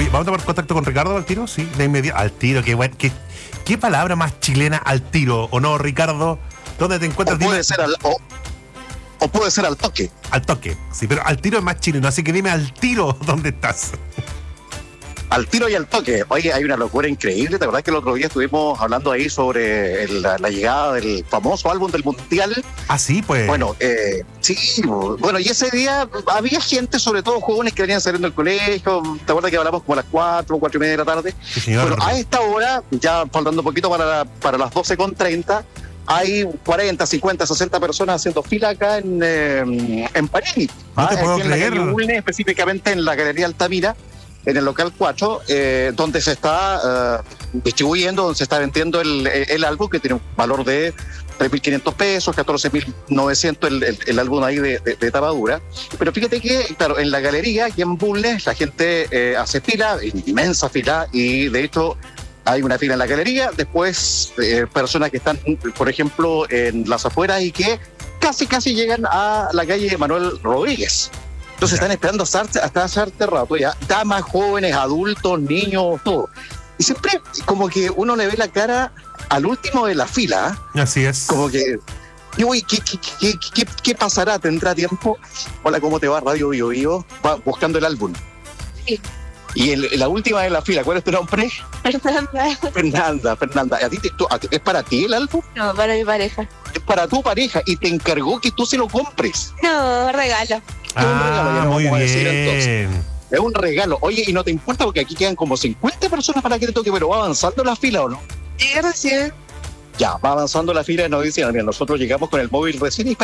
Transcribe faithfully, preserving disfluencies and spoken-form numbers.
Oye, ¿vamos a tomar contacto con Ricardo al tiro? Sí, de inmediato. Al tiro, qué buen, qué, qué palabra más chilena, al tiro, ¿o no, Ricardo? ¿Dónde te encuentras? O puede Dime. ser al, o, o puede ser al toque. Al toque, sí, pero al tiro es más chileno, así que dime al tiro dónde estás. Al tiro y al toque. Oye, hay una locura increíble. ¿Te acordás que el otro día estuvimos hablando ahí sobre el, la, la llegada del famoso álbum del Mundial? Ah, sí, pues. Bueno, eh, sí, bueno, y ese día había gente, sobre todo jóvenes que venían saliendo del colegio. ¿Te acuerdas que hablamos como a las cuatro, cuatro y media de la tarde? Sí, señor. Bueno, a esta hora, ya faltando un poquito para, para las doce con treinta, hay cuarenta, cincuenta, sesenta personas haciendo fila acá en, eh, en Panini. No te puedo aquí en la creer. calle Bulnes, específicamente en la Galería Altamira, en el local cuatro, eh, donde se está uh, distribuyendo, donde se está vendiendo el, el, el álbum, que tiene un valor de tres mil quinientos pesos, catorce mil novecientos el, el, el álbum ahí de, de, de tapadura. Pero fíjate que, claro, en la galería, aquí en Bulnes, la gente eh, hace fila, inmensa fila, y de hecho hay una fila en la galería, después eh, personas que están, por ejemplo, en las afueras y que casi, casi llegan a la calle Manuel Rodríguez. Entonces están esperando hasta hacerte rato ya, damas, jóvenes, adultos, niños, todo. Y siempre como que uno le ve la cara al último de la fila, ¿eh? Así es. Como que, uy, ¿qué, qué, qué, qué, ¿qué pasará? ¿Tendrá tiempo? Hola, ¿cómo te va? Radio Bio Bio, va buscando el álbum. Sí. Y el, la última de la fila, ¿cuál es tu nombre? Fernanda. Fernanda, Fernanda. ¿A ti te, tú, a ti, ¿Es para ti el álbum? No, para mi pareja. Es para tu pareja y te encargó que tú se lo compres. No, regalo. Es un regalo, ya Ah, no muy vamos a decir, entonces. bien. Es un regalo. Oye, y no te importa porque aquí quedan como cincuenta personas para que te toque, pero va avanzando la fila, ¿o no? Llegué recién. Ya, va avanzando la fila y nos dicen, mira, nosotros llegamos con el móvil recién y